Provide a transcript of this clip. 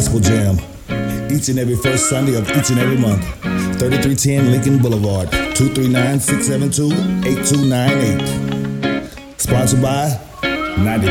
Gospel Jam. Each and every first Sunday of each and every month. 3310 Lincoln Boulevard, 239-672-8298. Sponsored by 90